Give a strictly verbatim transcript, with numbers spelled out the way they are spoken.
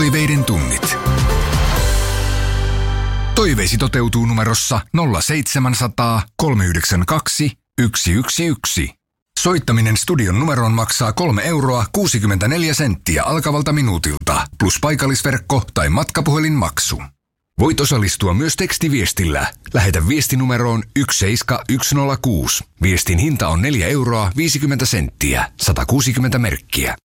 Toiveiden tunnit. Toiveisi toteutuu numerossa nolla seitsemänsataa kolmeyhdeksänkymmentäkaksi yksi yksi yksi. Soittaminen studion numeroon maksaa kolme euroa kuusikymmentäneljä senttiä alkavalta minuutilta, plus paikallisverkko tai matkapuhelinmaksu. Voit osallistua myös tekstiviestillä. Lähetä viestinumeroon yksi seitsemän yksi nolla kuusi. Viestin hinta on neljä euroa viisikymmentä senttiä, sata kuusikymmentä merkkiä.